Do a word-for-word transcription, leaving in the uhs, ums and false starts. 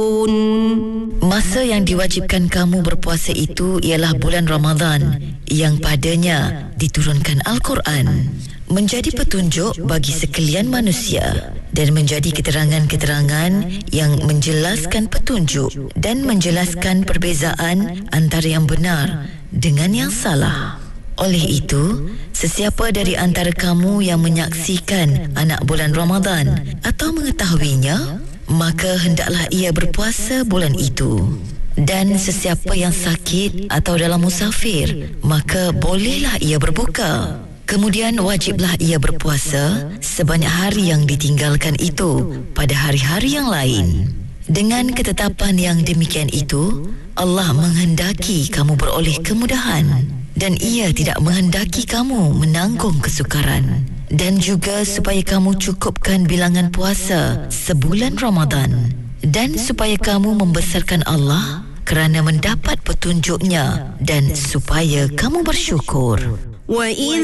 Masa yang diwajibkan kamu berpuasa itu ialah bulan Ramadan yang padanya diturunkan Al-Quran, menjadi petunjuk bagi sekalian manusia dan menjadi keterangan-keterangan yang menjelaskan petunjuk dan menjelaskan perbezaan antara yang benar dengan yang salah. Oleh itu, sesiapa dari antara kamu yang menyaksikan anak bulan Ramadan atau mengetahuinya, maka hendaklah ia berpuasa bulan itu. Dan sesiapa yang sakit atau dalam musafir, maka bolehlah ia berbuka. Kemudian wajiblah ia berpuasa sebanyak hari yang ditinggalkan itu pada hari-hari yang lain. Dengan ketetapan yang demikian itu, Allah menghendaki kamu beroleh kemudahan dan ia tidak menghendaki kamu menanggung kesukaran, dan juga supaya kamu cukupkan bilangan puasa sebulan Ramadan, dan supaya kamu membesarkan Allah kerana mendapat petunjuknya, dan supaya kamu bersyukur.